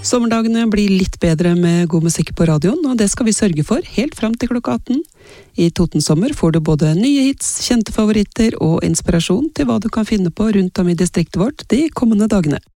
Sommerdagene blir litt bedre med god musikk på radioen, og det skal vi sørge for helt fram til klokka 18. I Toten Sommer får du både nye hits, kjente favoritter og inspirasjon til hva du kan finne på rundt om i distriktet vårt de kommende dagene.